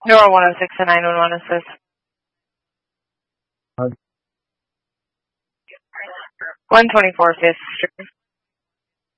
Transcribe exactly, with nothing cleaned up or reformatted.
Neuro one oh six and nine one one assist. Uh, one twenty-four Fifth Street.